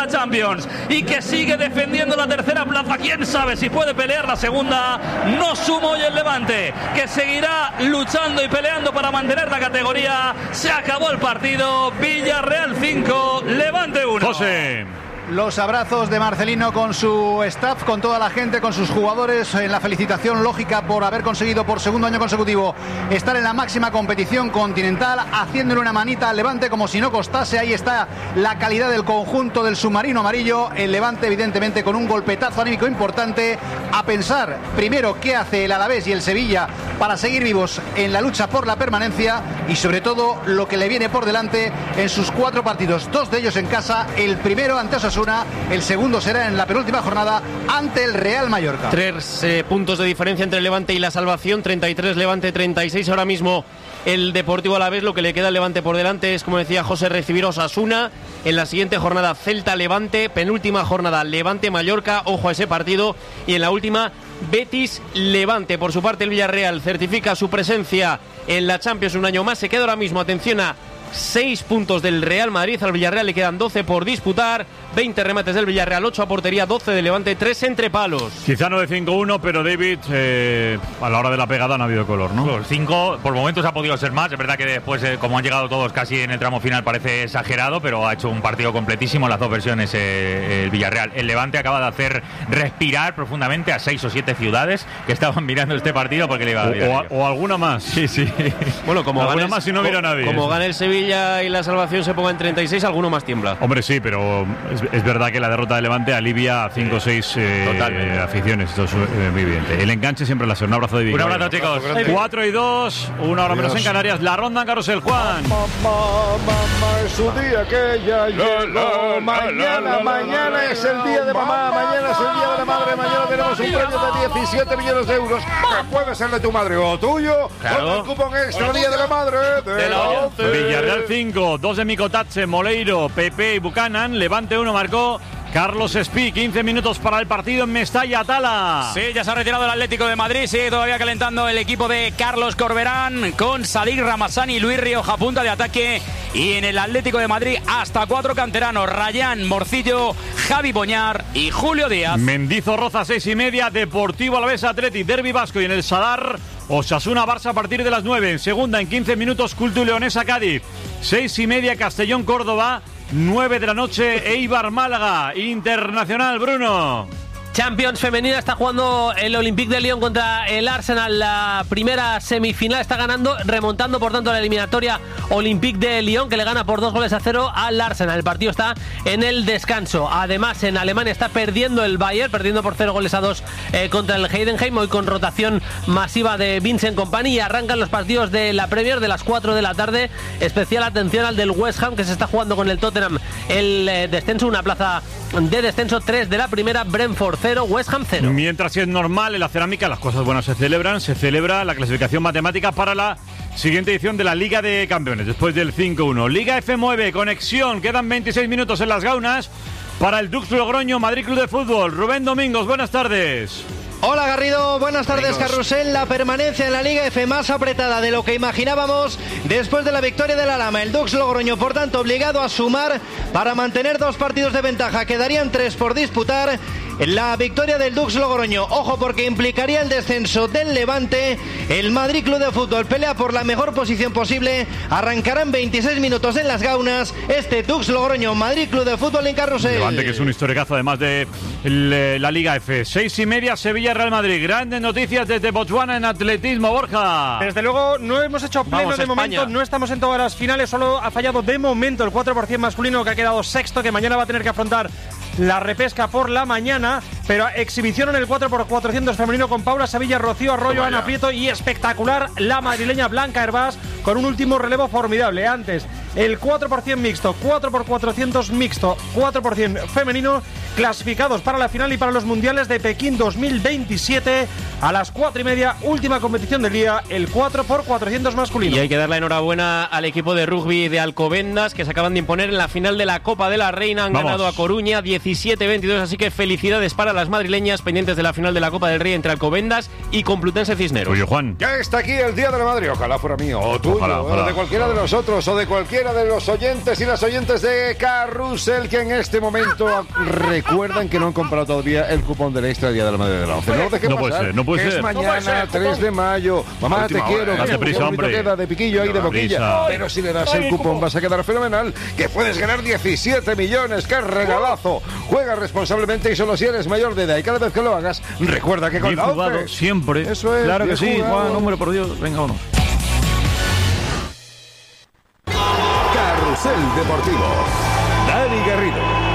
la Champions y que sigue defendiendo la tercera plaza. Quién sabe si puede pelear la segunda. No suma hoy el Levante, que seguirá luchando y peleando para mantener la categoría. Se acabó el partido. Villarreal 5, Levante 1. José. Los abrazos de Marcelino con su staff, con toda la gente, con sus jugadores, en la felicitación lógica por haber conseguido por segundo año consecutivo estar en la máxima competición continental, haciéndole una manita al Levante como si no costase. Ahí está la calidad del conjunto del submarino amarillo. El Levante evidentemente con un golpetazo anímico importante, a pensar primero qué hace el Alavés y el Sevilla para seguir vivos en la lucha por la permanencia y sobre todo lo que le viene por delante en sus 4 partidos, 2 de ellos en casa, el primero ante Osasuna, el segundo será en la penúltima jornada ante el Real Mallorca. 3 puntos de diferencia entre el Levante y la salvación, 33 Levante, 36 ahora mismo el Deportivo Alavés. Lo que le queda al Levante por delante es, como decía José, recibir a Osasuna. En la siguiente jornada Celta-Levante, penúltima jornada Levante-Mallorca, ojo a ese partido, y en la última Betis-Levante. Por su parte el Villarreal certifica su presencia en la Champions un año más, se queda ahora mismo, atención, a 6 puntos del Real Madrid. Al Villarreal le quedan 12 por disputar, 20 remates del Villarreal, 8 a portería, 12 de Levante, 3 entre palos. Quizá no de 5-1, pero David, a la hora de la pegada no ha habido color, ¿no? Los 5 por momentos ha podido ser más. Es verdad que después, como han llegado todos casi en el tramo final, parece exagerado, pero ha hecho un partido completísimo en las dos versiones el Villarreal. El Levante acaba de hacer respirar profundamente a 6 o 7 ciudades que estaban mirando este partido porque le iba a mirar. O alguna más. Sí. Bueno, como alguna gane, más si no mira a nadie. Como gane el Sevilla y la salvación se ponga en 36, alguno más tiembla. Hombre, sí, pero es verdad que la derrota de Levante alivia a 5 o 6 aficiones. Esto es muy evidente. El enganche siempre la hace. Un abrazo de Vigo. Un abrazo, chicos. 4-2, 1 hora menos en Canarias. La ronda en Carrusel, Juan. Mamá, es su día que ya llegó. Mañana es el día de mamá. Mañana es el día de la madre. Mañana tenemos un premio de 17 millones de euros. Que puede ser de tu madre o tuyo. Claro. Con el cupón extra día de la madre. De la 11. Villarreal 5, 2 de Micotatse, Moleiro, Pepe y Buchanan. Levante 1 marcó Carlos Espí. 15 minutos para el partido en Mestalla, Tala. Sí, ya se ha retirado el Atlético de Madrid. Sigue todavía calentando el equipo de Carlos Corberán con Sadik Ramazani y Luis Rioja, punta de ataque. Y en el Atlético de Madrid hasta 4 canteranos: Rayán, Morcillo, Javi Boñar y Julio Díaz. Mendizorroza 6:30, Deportivo Alavés Athletic, Derbi Vasco. Y en el Sadar, Osasuna Barça a partir de las 9. En segunda, en 15 minutos, Cultu Leonesa Cádiz. 6:30, Castellón Córdoba. 9 de la noche, Eibar Málaga. Internacional, Bruno. Champions femenina, está jugando el Olympique de Lyon contra el Arsenal. La primera semifinal está ganando, remontando por tanto la eliminatoria Olympique de Lyon, que le gana por 2-0 al Arsenal. El partido está en el descanso. Además, en Alemania está perdiendo el Bayern, perdiendo por 0-2 contra el Heidenheim, hoy con rotación masiva de Vincent Kompany. Y arrancan los partidos de la Premier de las 4 de la tarde. Especial atención al del West Ham, que se está jugando con el Tottenham el descenso, una plaza de descenso. 3 de la primera, Brentford 0, West Ham 0. Mientras, si es normal, en la cerámica las cosas buenas se celebran. Se celebra la clasificación matemática para la siguiente edición de la Liga de Campeones, después del 5-1. Liga F mueve, conexión, quedan 26 minutos en las gaunas para el Dux Logroño Madrid Club de Fútbol. Rubén Domingos, buenas tardes. Hola Garrido, buenas tardes. Carrusel. La permanencia en la Liga F más apretada de lo que imaginábamos después de la victoria de la Lama. El Dux Logroño, por tanto, obligado a sumar para mantener 2 partidos de ventaja. Quedarían 3 por disputar. La victoria del Dux Logroño, ojo, porque implicaría el descenso del Levante. El Madrid Club de Fútbol pelea por la mejor posición posible. Arrancarán 26 minutos en las gaunas este Dux Logroño Madrid Club de Fútbol en Carrusel. Levante, que es un historicazo además de la Liga F. 6:30, Sevilla Real Madrid. Grandes noticias desde Botswana en atletismo, Borja. Desde luego no hemos hecho pleno. Vamos, de España. momento, no estamos en todas las finales, solo ha fallado de momento el 4% masculino, que ha quedado sexto, que mañana va a tener que afrontar la repesca por la mañana, pero exhibición en el 4x400 femenino con Paula Sevilla, Rocío Arroyo, Ana Prieto y espectacular la madrileña Blanca Hervás con un último relevo formidable. Antes el 4% mixto, 4x400 mixto, 4% femenino, clasificados para la final y para los mundiales de Pekín 2027. a las 4:30, última competición del día, el 4x400 masculino. Y hay que dar la enhorabuena al equipo de rugby de Alcobendas, que se acaban de imponer en la final de la Copa de la Reina. Han ganado a Coruña 17-22, así que felicidades para las madrileñas pendientes de la final de la Copa del Rey entre Alcobendas y Complutense Cisneros. Oye, Juan. Ya está aquí el Día de la Madre, ojalá fuera mío, o tuyo, o de cualquiera de nosotros, o de cualquiera de los oyentes y las oyentes de Carrusel, que en este momento recuerdan que no han comprado todavía el cupón del Extra Día de la Madre de la 11. No lo dejen pasar, no puede que ser. Es mañana, 3 de mayo. Mamá, te quiero. Date prisa, hombre. Queda de piquillo ahí de boquilla. Pero si le das el cupón vas a quedar fenomenal, que puedes ganar 17 millones. ¡Qué regalazo! Juega responsablemente y solo si eres mayor de edad. Y cada vez que lo hagas, recuerda que con bien la jugado, 11. siempre. Eso es. Claro que sí, jugado. Juan, hombre, por Dios. Venga, vámonos. Carrusel Deportivo. Dani Garrido.